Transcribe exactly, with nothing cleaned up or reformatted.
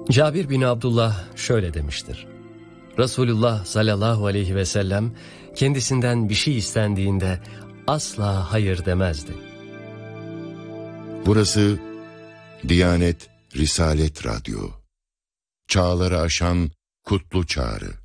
Cabir bin Abdullah şöyle demiştir: Resulullah sallallahu aleyhi ve sellem kendisinden bir şey istendiğinde asla hayır demezdi. Burası Diyanet Risalet Radyo. Çağları aşan kutlu çağrı.